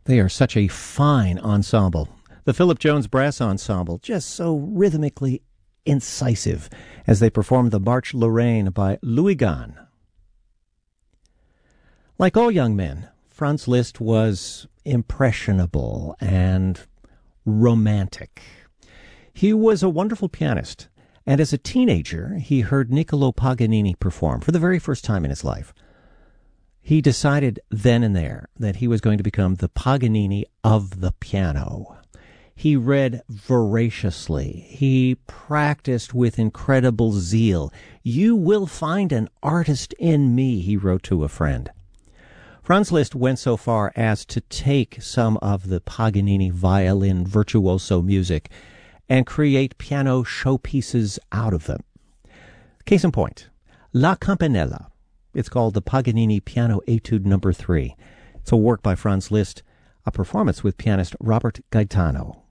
They are such a fine ensemble. The Philip Jones Brass Ensemble, just so rhythmically incisive as they perform the Marche Lorraine by Louis Gahn. Like all young men, Franz Liszt was impressionable and romantic. He was a wonderful pianist, and as a teenager, he heard Niccolò Paganini perform for the very first time in his life. He decided then and there that he was going to become the Paganini of the piano. He read voraciously. He practiced with incredible zeal. "You will find an artist in me," he wrote to a friend. Franz Liszt went so far as to take some of the Paganini violin virtuoso music and create piano showpieces out of them. Case in point, La Campanella. It's called the Paganini Piano Etude No. 3. It's a work by Franz Liszt, a performance with pianist Robert Gaetano.